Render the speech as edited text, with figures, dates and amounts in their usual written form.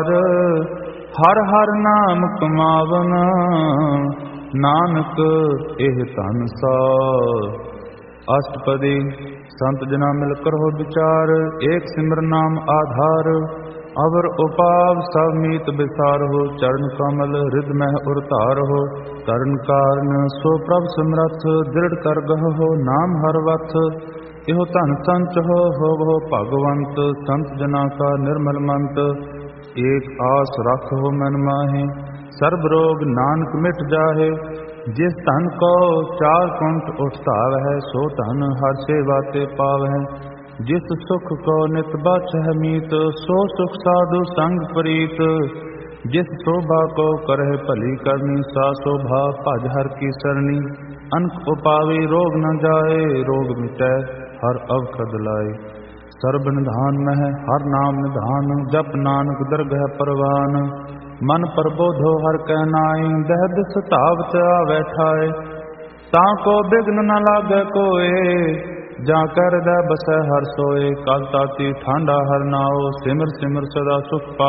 ਹਰ ਹਰ ਨਾਮ ਕਮਾਵਨ, ਨਾਨਕ ਇਹ ਧਨ ਸਾ। ਅਸ਼ਟਪਦੀ ਸੰਤ ਜਨਾ ਮਿਲ ਕਰੋ ਵਿਚਾਰ, ਏਕ ਸਿਮਰ ਨਾਮ ਆਧਾਰ। ਅਵਰ ਉਪਾਵ ਸਭ ਮੀਤ ਵਿਸਾਰਹੁ, ਚਰਨ ਕਮਲ ਹਿਰਦ ਮਹਿ ਉਰ ਧਾਰਹੁ। ਤਰਨ ਕਾਰਨ ਸੋ ਪ੍ਰਭ ਸਿਮਰਥ, ਦ੍ਰਿੜ ਕਰ ਗਹੋ ਨਾਮ ਹਰ ਵਥ। ਇਹੋ ਧਨ ਸੰਚ ਹੋਵਹੁ ਭਗਵੰਤ, ਸੰਤ ਜਨਾ ਕਾ ਨਿਰਮਲ ਮੰਤ। ਏਕ ਆਸ ਰੱਖੋ ਮਨ ਮਾਹੇ, ਸਰਬ ਰੋਗ ਨਾਨਕ ਮਿਟ ਜਾਹੇ। ਜਿਸ ਧਨ ਕੋ ਚਾਰ ਕੁੰਠ ਉਠ ਧਾਵਹਿ, ਸੋ ਧਨ ਹਰ ਸੇਵਾ ਤੇ ਪਾਵਹਿ। ਜਿਸ ਸੁਖ ਕੋ ਨਿਤ ਬਾਛਹਿ ਮੀਤ, ਸੋ ਸੁਖ ਸਾਧੂ ਸੰਗ ਪ੍ਰੀਤ। ਜਿਸ ਸ਼ੋਭਾ ਕੋ ਕਰਹਿ ਭਲੀ ਕਰਨੀ, ਸਾ ਸ਼ੋਭਾ ਭਜ ਹਰ ਕੀ ਸਰਣੀ। ਅਨਕ ਉਪਾਵੀ ਰੋਗ ਨ ਜਾਏ, ਰੋਗ ਮਿਟੈ ਹਰ ਅਵਖਦ ਲਾਏ। ਸਰਬ ਨਿਧਾਨ ਮਹਿ ਹਰ ਨਾਮ ਨਿਧਾਨ, ਜਪ ਨਾਨਕ ਦਰਗਹਿ ਪਰਵਾਨ। ਮਨ ਪ੍ਰਬੋਧੋ ਹਰ ਕੈ ਨਾਈ, ਦਹਿ ਦਿਸ ਧਾਵਤ ਆਵੈ ਠਾਏ। ਤਾਂ ਕੋ ਬਿਘਨ ਨ ਲਾਗੈ ਕੋਏ, ਜਾਂ ਕਰ ਹਿਰਦੈ ਬਸੈ ਹਰ ਸੋਏ। ਕਲ ਤਾਤੀ ਠਾਂਡਾ ਹਰ ਨਾਉ, ਸਿਮਰ ਸਿਮਰ ਸਦਾ ਸੁਖ ਪਾਉ।